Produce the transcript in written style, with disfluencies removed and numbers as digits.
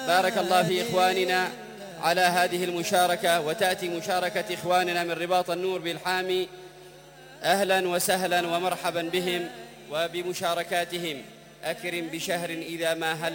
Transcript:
بارك الله في إخواننا على هذه المشاركة. وتأتي مشاركة إخواننا من رباط النور بالحامي، أهلا وسهلا ومرحبا بهم وبمشاركاتهم. أكرم بشهر إذا ما هل